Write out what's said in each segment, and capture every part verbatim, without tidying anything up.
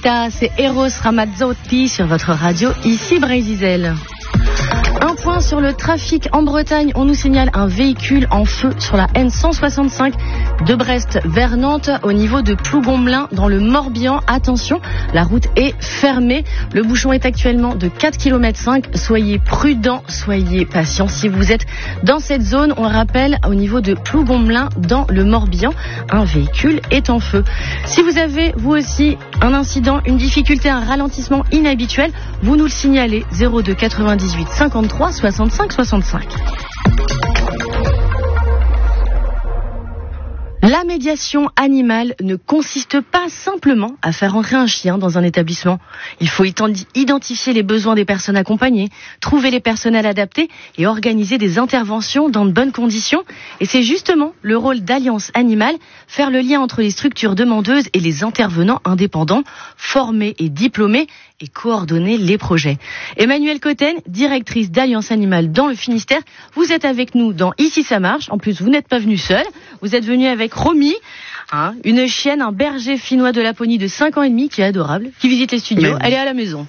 Mamacita, c'est Eros Ramazzotti sur votre radio, ici Brésil. Un point sur le trafic en Bretagne. On nous signale un véhicule en feu sur la N cent soixante-cinq de Brest vers Nantes au niveau de Plougonmelin dans le Morbihan. Attention, la route est fermée. Le bouchon est actuellement de quatre virgule cinq kilomètres. Soyez prudents, soyez patients. Si vous êtes dans cette zone, on le rappelle, au niveau de Plougonmelin dans le Morbihan, un véhicule est en feu. Si vous avez, vous aussi, un incident, une difficulté, un ralentissement inhabituel, vous nous le signalez. zéro deux quatre-vingt-dix-huit cinquante-trois soixante-cinq soixante-cinq. La médiation animale ne consiste pas simplement à faire entrer un chien dans un établissement. Il faut identifier les besoins des personnes accompagnées, trouver les personnels adaptés et organiser des interventions dans de bonnes conditions. Et c'est justement le rôle d'Alliance Animale, faire le lien entre les structures demandeuses et les intervenants indépendants, formés et diplômés, et coordonner les projets. Emmanuelle Cotten, directrice d'Alliance Animale dans le Finistère, vous êtes avec nous dans Ici ça marche. En plus, vous n'êtes pas venu seul, vous êtes venu avec Romy, hein, une chienne, un berger finnois de Laponie de cinq ans et demi qui est adorable, qui visite les studios. Oui. Elle est à la maison.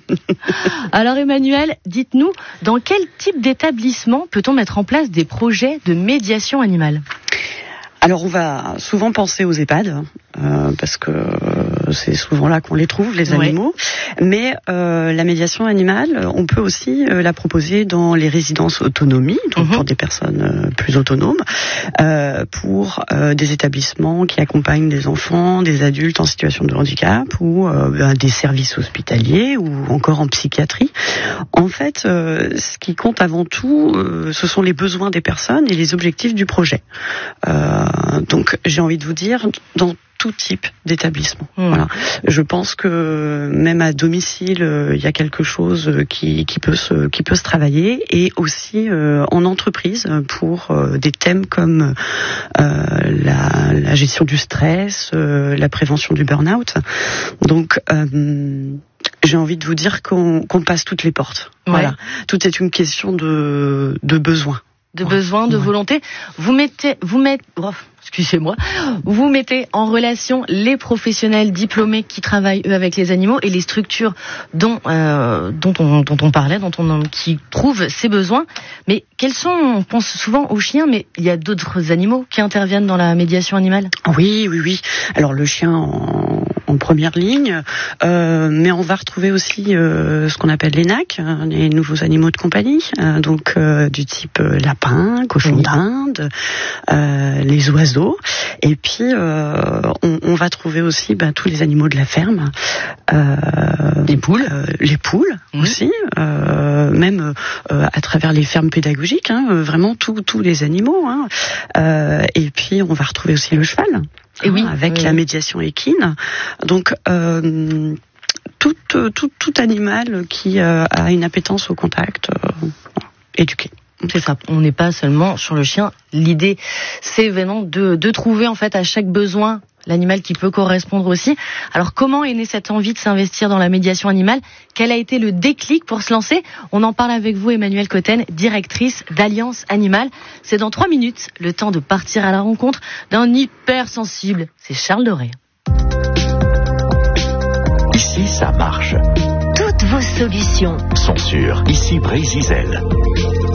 Alors Emmanuelle, dites-nous, dans quel type d'établissement peut-on mettre en place des projets de médiation animale ? Alors on va souvent penser aux EHPAD, euh, parce que c'est souvent là qu'on les trouve, les animaux. Oui. Mais euh, la médiation animale, on peut aussi euh, la proposer dans les résidences autonomie, donc mmh. pour des personnes euh, plus autonomes, euh, pour euh, des établissements qui accompagnent des enfants, des adultes en situation de handicap, ou euh, ben, des services hospitaliers, ou encore en psychiatrie. En fait, euh, ce qui compte avant tout, euh, ce sont les besoins des personnes et les objectifs du projet. Euh, donc j'ai envie de vous dire, dans tout type d'établissement. Mmh. Voilà. Je pense que même à domicile, euh, il y a quelque chose qui, qui peut se, qui peut se travailler, et aussi euh, en entreprise pour euh, des thèmes comme euh, la, la gestion du stress, euh, la prévention du burn-out. Donc euh, j'ai envie de vous dire qu'on, qu'on passe toutes les portes. Ouais. Voilà. Tout est une question de, de besoin. De besoin, de ouais. volonté. Vous mettez, vous mettez, oh, excusez-moi, vous mettez en relation les professionnels diplômés qui travaillent eux avec les animaux et les structures dont euh, dont on dont on parlait, dont on qui trouvent ces besoins. Mais quels sont, on pense souvent aux chiens, mais il y a d'autres animaux qui interviennent dans la médiation animale. Oui, oui, oui. Alors le chien en, en première ligne, euh, mais on va retrouver aussi euh, ce qu'on appelle les N A C, hein, les nouveaux animaux de compagnie, euh, donc euh, du type euh, lapin, cochon oui. d'Inde, euh, les oiseaux, et puis euh, on, on va trouver aussi bah, tous les animaux de la ferme, euh, les poules, euh, les poules mmh. aussi, euh, même euh, à travers les fermes pédagogiques, hein, vraiment tous tous les animaux, hein, euh, et puis on va retrouver aussi le cheval. Et oui, avec oui. la médiation équine. Donc euh, tout, tout, tout animal qui euh, a une appétence au contact, euh, éduqué. C'est ça. On n'est pas seulement sur le chien. L'idée, c'est vraiment de, de trouver en fait à chaque besoin l'animal qui peut correspondre aussi. Alors comment est née cette envie de s'investir dans la médiation animale ? Quel a été le déclic pour se lancer ? On en parle avec vous, Emmanuelle Cotten, directrice d'Alliance Animale. C'est dans trois minutes, le temps de partir à la rencontre d'un hypersensible. C'est Charles Doré. Ici, ça marche. Toutes vos solutions sont sur Ici Brésil.